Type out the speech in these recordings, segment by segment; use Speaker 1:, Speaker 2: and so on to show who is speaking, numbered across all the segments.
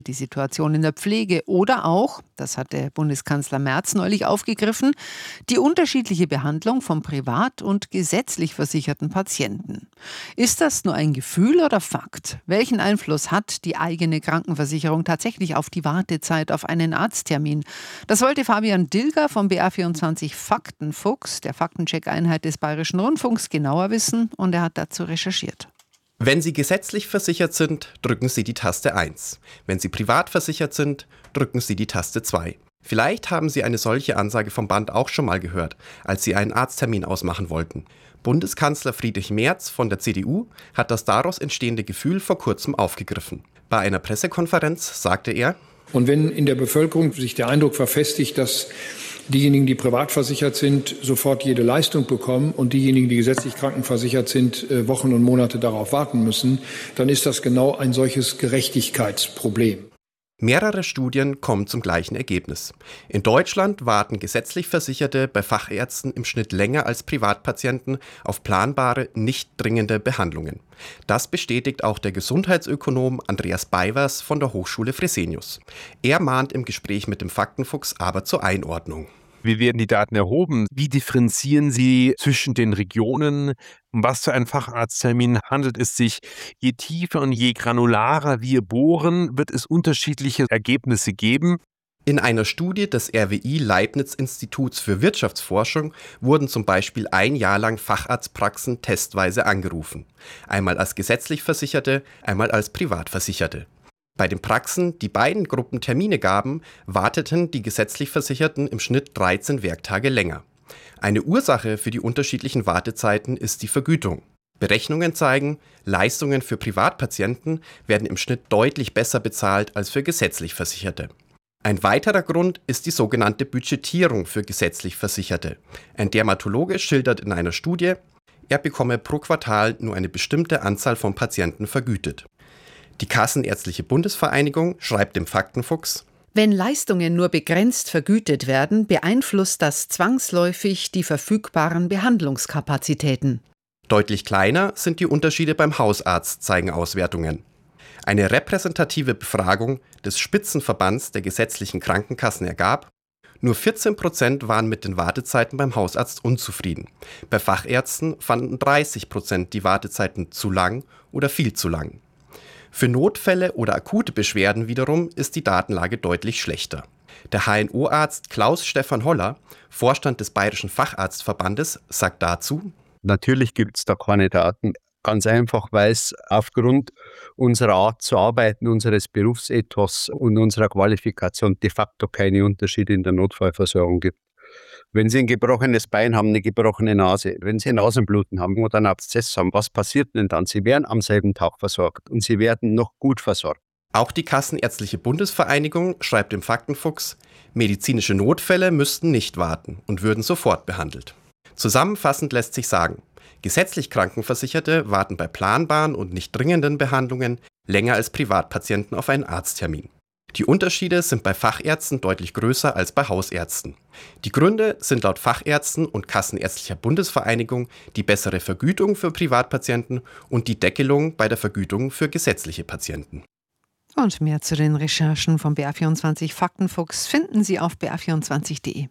Speaker 1: Die Situation in der Pflege oder auch, das hatte Bundeskanzler Merz neulich aufgegriffen, die unterschiedliche Behandlung von privat und gesetzlich versicherten Patienten. Ist das nur ein Gefühl oder Fakt? Welchen Einfluss hat die eigene Krankenversicherung tatsächlich auf die Wartezeit auf einen Arzttermin? Das wollte Fabian Dilger vom BR24 Faktenfuchs, der Faktencheck-Einheit des Bayerischen Rundfunks, genauer wissen, und er hat dazu recherchiert.
Speaker 2: Wenn Sie gesetzlich versichert sind, drücken Sie die Taste 1. Wenn Sie privat versichert sind, drücken Sie die Taste 2. Vielleicht haben Sie eine solche Ansage vom Band auch schon mal gehört, als Sie einen Arzttermin ausmachen wollten. Bundeskanzler Friedrich Merz von der CDU hat das daraus entstehende Gefühl vor kurzem aufgegriffen. Bei einer Pressekonferenz sagte er:
Speaker 3: Und wenn in der Bevölkerung sich der Eindruck verfestigt, dass diejenigen, die privat versichert sind, sofort jede Leistung bekommen und diejenigen, die gesetzlich krankenversichert sind, Wochen und Monate darauf warten müssen, dann ist das genau ein solches Gerechtigkeitsproblem.
Speaker 2: Mehrere Studien kommen zum gleichen Ergebnis. In Deutschland warten gesetzlich Versicherte bei Fachärzten im Schnitt länger als Privatpatienten auf planbare, nicht dringende Behandlungen. Das bestätigt auch der Gesundheitsökonom Andreas Beiwers von der Hochschule Fresenius. Er mahnt im Gespräch mit dem Faktenfuchs aber zur Einordnung.
Speaker 4: Wie werden die Daten erhoben? Wie differenzieren sie zwischen den Regionen? Um was für einen Facharzttermin handelt es sich? Je tiefer und je granularer wir bohren, wird es unterschiedliche Ergebnisse geben.
Speaker 2: In einer Studie des RWI-Leibniz-Instituts für Wirtschaftsforschung wurden zum Beispiel ein Jahr lang Facharztpraxen testweise angerufen. Einmal als gesetzlich Versicherte, einmal als Privatversicherte. Bei den Praxen, die beiden Gruppen Termine gaben, warteten die gesetzlich Versicherten im Schnitt 13 Werktage länger. Eine Ursache für die unterschiedlichen Wartezeiten ist die Vergütung. Berechnungen zeigen, Leistungen für Privatpatienten werden im Schnitt deutlich besser bezahlt als für gesetzlich Versicherte. Ein weiterer Grund ist die sogenannte Budgetierung für gesetzlich Versicherte. Ein Dermatologe schildert in einer Studie, er bekomme pro Quartal nur eine bestimmte Anzahl von Patienten vergütet. Die Kassenärztliche Bundesvereinigung schreibt dem Faktenfuchs:
Speaker 1: Wenn Leistungen nur begrenzt vergütet werden, beeinflusst das zwangsläufig die verfügbaren Behandlungskapazitäten.
Speaker 2: Deutlich kleiner sind die Unterschiede beim Hausarzt, zeigen Auswertungen. Eine repräsentative Befragung des Spitzenverbands der gesetzlichen Krankenkassen ergab, nur 14% waren mit den Wartezeiten beim Hausarzt unzufrieden. Bei Fachärzten fanden 30% die Wartezeiten zu lang oder viel zu lang. Für Notfälle oder akute Beschwerden wiederum ist die Datenlage deutlich schlechter. Der HNO-Arzt Klaus-Stefan Holler, Vorstand des Bayerischen Facharztverbandes, sagt dazu:
Speaker 5: Natürlich gibt es da keine Daten. Ganz einfach, weil es aufgrund unserer Art zu arbeiten, unseres Berufsethos und unserer Qualifikation de facto keine Unterschiede in der Notfallversorgung gibt. Wenn Sie ein gebrochenes Bein haben, eine gebrochene Nase, wenn Sie Nasenbluten haben oder einen Abszess haben, was passiert denn dann? Sie werden am selben Tag versorgt und Sie werden noch gut versorgt.
Speaker 2: Auch die Kassenärztliche Bundesvereinigung schreibt im Faktenfuchs, medizinische Notfälle müssten nicht warten und würden sofort behandelt. Zusammenfassend lässt sich sagen, gesetzlich Krankenversicherte warten bei planbaren und nicht dringenden Behandlungen länger als Privatpatienten auf einen Arzttermin. Die Unterschiede sind bei Fachärzten deutlich größer als bei Hausärzten. Die Gründe sind laut Fachärzten und Kassenärztlicher Bundesvereinigung die bessere Vergütung für Privatpatienten und die Deckelung bei der Vergütung für gesetzliche Patienten.
Speaker 1: Und mehr zu den Recherchen vom BR24 Faktenfuchs finden Sie auf br24.de.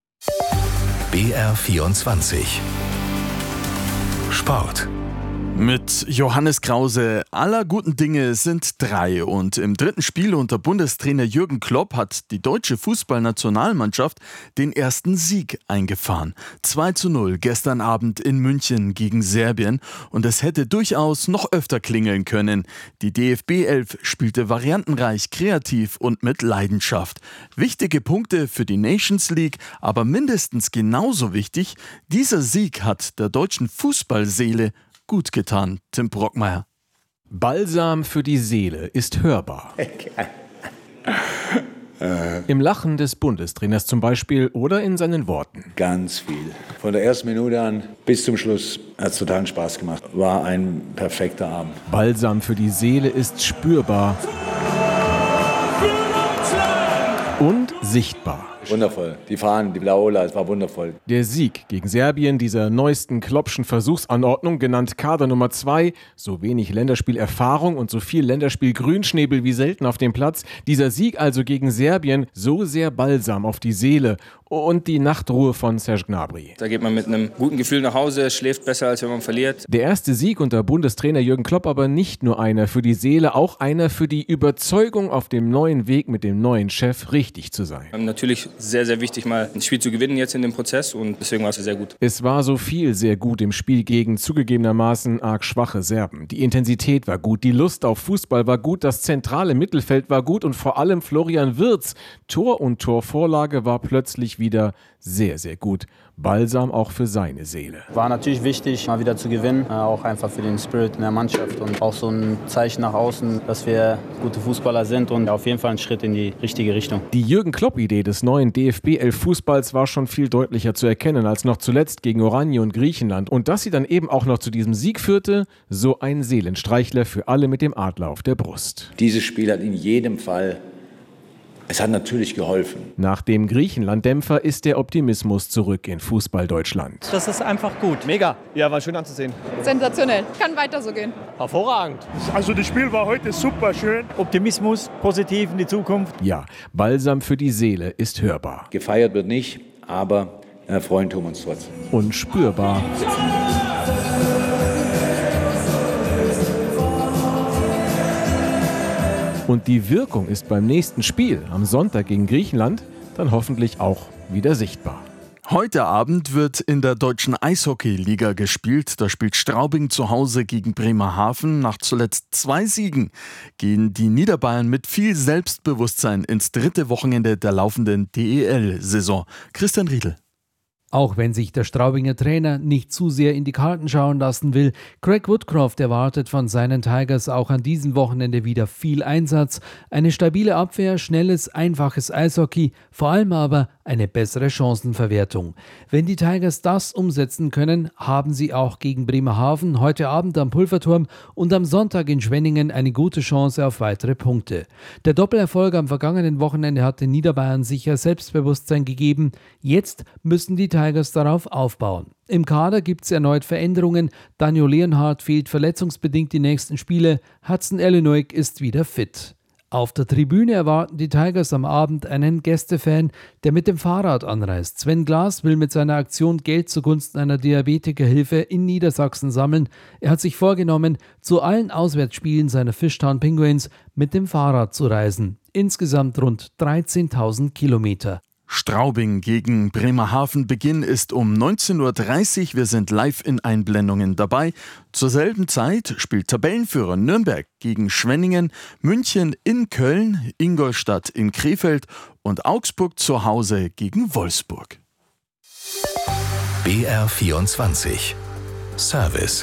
Speaker 6: BR24 Sport.
Speaker 7: Mit Johannes Krause. Aller guten Dinge sind 3 und im dritten Spiel unter Bundestrainer Jürgen Klopp hat die deutsche Fußballnationalmannschaft den ersten Sieg eingefahren. 2:0 gestern Abend in München gegen Serbien und es hätte durchaus noch öfter klingeln können. Die DFB 11 spielte variantenreich, kreativ und mit Leidenschaft. Wichtige Punkte für die Nations League, aber mindestens genauso wichtig, dieser Sieg hat der deutschen Fußballseele gut getan, Tim Brockmeier.
Speaker 8: Balsam für die Seele ist hörbar. Im Lachen des Bundestrainers zum Beispiel oder in seinen Worten.
Speaker 9: Ganz viel. Von der ersten Minute an bis zum Schluss hat es totalen Spaß gemacht. War ein perfekter Abend.
Speaker 8: Balsam für die Seele ist spürbar und sichtbar.
Speaker 9: Wundervoll. Die Fahnen, die Blaue, es war wundervoll.
Speaker 8: Der Sieg gegen Serbien, dieser neuesten Kloppschen Versuchsanordnung, genannt Kader Nummer 2, so wenig Länderspielerfahrung und so viel Länderspiel-Grünschnäbel wie selten auf dem Platz. Dieser Sieg also gegen Serbien, so sehr Balsam auf die Seele und die Nachtruhe von Serge Gnabry.
Speaker 6: Da geht man mit einem guten Gefühl nach Hause, schläft besser, als wenn man verliert.
Speaker 8: Der erste Sieg unter Bundestrainer Jürgen Klopp, aber nicht nur einer für die Seele, auch einer für die Überzeugung, auf dem neuen Weg mit dem neuen Chef richtig zu sein.
Speaker 6: Natürlich sehr, sehr wichtig, mal ein Spiel zu gewinnen jetzt in dem Prozess und deswegen war es sehr gut.
Speaker 8: Es war so viel sehr gut im Spiel gegen zugegebenermaßen arg schwache Serben. Die Intensität war gut, die Lust auf Fußball war gut, das zentrale Mittelfeld war gut und vor allem Florian Wirtz. Tor und Torvorlage war plötzlich wieder sehr, sehr gut. Balsam auch für seine Seele.
Speaker 10: War natürlich wichtig, mal wieder zu gewinnen, auch einfach für den Spirit in der Mannschaft und auch so ein Zeichen nach außen, dass wir gute Fußballer sind und auf jeden Fall ein Schritt in die richtige Richtung.
Speaker 8: Die Jürgen Klopp-Idee des neuen DFB-11-Fußballs war schon viel deutlicher zu erkennen als noch zuletzt gegen Oranje und Griechenland. Und dass sie dann eben auch noch zu diesem Sieg führte, so ein Seelenstreichler für alle mit dem Adler auf der Brust.
Speaker 9: Dieses Spiel hat in jedem Fall, es hat natürlich geholfen.
Speaker 8: Nach dem Griechenland-Dämpfer ist der Optimismus zurück in Fußball-Deutschland.
Speaker 11: Das ist einfach gut. Mega. Ja, war schön anzusehen.
Speaker 12: Sensationell. Kann weiter so gehen.
Speaker 11: Hervorragend.
Speaker 13: Also das Spiel war heute super schön.
Speaker 11: Optimismus, positiv in die Zukunft.
Speaker 8: Ja, Balsam für die Seele ist hörbar.
Speaker 9: Gefeiert wird nicht, aber freuen tun wir uns trotzdem.
Speaker 8: Und spürbar. Und die Wirkung ist beim nächsten Spiel am Sonntag gegen Griechenland dann hoffentlich auch wieder sichtbar.
Speaker 7: Heute Abend wird in der deutschen Eishockey-Liga gespielt. Da spielt Straubing zu Hause gegen Bremerhaven. Nach zuletzt 2 Siegen gehen die Niederbayern mit viel Selbstbewusstsein ins 3. Wochenende der laufenden DEL-Saison. Christian Riedl.
Speaker 14: Auch wenn sich der Straubinger Trainer nicht zu sehr in die Karten schauen lassen will, Craig Woodcroft erwartet von seinen Tigers auch an diesem Wochenende wieder viel Einsatz, eine stabile Abwehr, schnelles, einfaches Eishockey, vor allem aber eine bessere Chancenverwertung. Wenn die Tigers das umsetzen können, haben sie auch gegen Bremerhaven heute Abend am Pulverturm und am Sonntag in Schwenningen eine gute Chance auf weitere Punkte. Der Doppelerfolg am vergangenen Wochenende hat den Niederbayern sicher Selbstbewusstsein gegeben. Jetzt müssen die Tigers darauf aufbauen. Im Kader gibt es erneut Veränderungen. Daniel Leonhardt fehlt verletzungsbedingt die nächsten Spiele. Hudson Elinoik ist wieder fit. Auf der Tribüne erwarten die Tigers am Abend einen Gästefan, der mit dem Fahrrad anreist. Sven Glas will mit seiner Aktion Geld zugunsten einer Diabetikerhilfe in Niedersachsen sammeln. Er hat sich vorgenommen, zu allen Auswärtsspielen seiner Fishtown Penguins mit dem Fahrrad zu reisen. Insgesamt rund 13.000 Kilometer.
Speaker 7: Straubing gegen Bremerhaven. Beginn ist um 19:30 Uhr. Wir sind live in Einblendungen dabei. Zur selben Zeit spielt Tabellenführer Nürnberg gegen Schwenningen, München in Köln, Ingolstadt in Krefeld und Augsburg zu Hause gegen Wolfsburg.
Speaker 15: BR24 Service.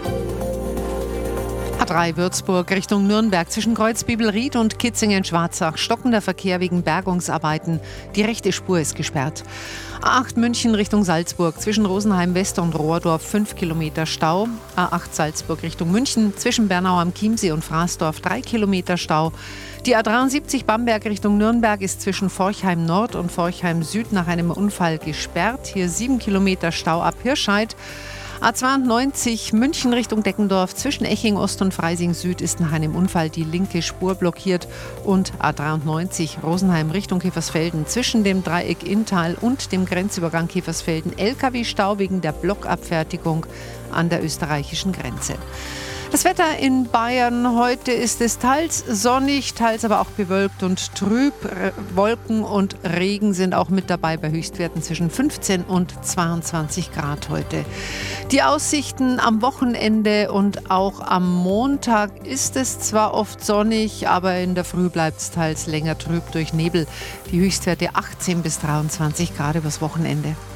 Speaker 1: A3 Würzburg Richtung Nürnberg zwischen Kreuzbibelried und Kitzingen-Schwarzach. Stockender Verkehr wegen Bergungsarbeiten. Die rechte Spur ist gesperrt. A8 München Richtung Salzburg zwischen Rosenheim West und Rohrdorf 5 Kilometer Stau. A8 Salzburg Richtung München zwischen Bernau am Chiemsee und Fraßdorf 3 Kilometer Stau. Die A73 Bamberg Richtung Nürnberg ist zwischen Forchheim Nord und Forchheim Süd nach einem Unfall gesperrt. Hier 7 Kilometer Stau ab Hirscheid. A92 München Richtung Deckendorf zwischen Eching Ost und Freising Süd ist nach einem Unfall die linke Spur blockiert. Und A93 Rosenheim Richtung Käfersfelden zwischen dem Dreieck Inntal und dem Grenzübergang Käfersfelden LKW-Stau wegen der Blockabfertigung an der österreichischen Grenze. Das Wetter in Bayern, heute ist es teils sonnig, teils aber auch bewölkt und trüb. Wolken und Regen sind auch mit dabei bei Höchstwerten zwischen 15 und 22 Grad heute. Die Aussichten am Wochenende und auch am Montag ist es zwar oft sonnig, aber in der Früh bleibt es teils länger trüb durch Nebel. Die Höchstwerte 18 bis 23 Grad übers Wochenende.